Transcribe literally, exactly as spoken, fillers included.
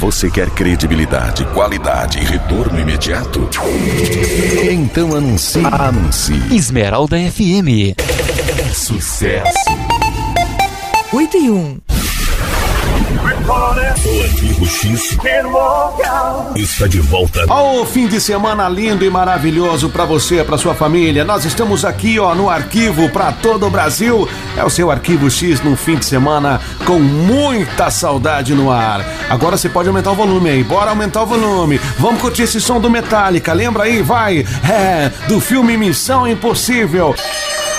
Você quer credibilidade, qualidade e retorno imediato? Então anuncie. Anuncie. Esmeralda F M. É sucesso. oito e um. O Arquivo X está de volta. Ó, fim de semana lindo e maravilhoso pra você, pra sua família. Nós estamos aqui, ó, no arquivo pra todo o Brasil. É o seu Arquivo X num fim de semana com muita saudade no ar. Agora você pode aumentar o volume aí. Bora aumentar o volume. Vamos curtir esse som do Metallica. Lembra aí? Vai. É, do filme Missão Impossível.